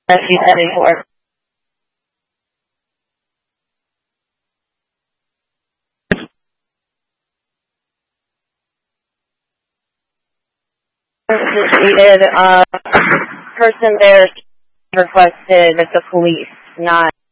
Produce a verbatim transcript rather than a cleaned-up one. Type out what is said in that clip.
As you said before. Treated, uh, person there requested that the police not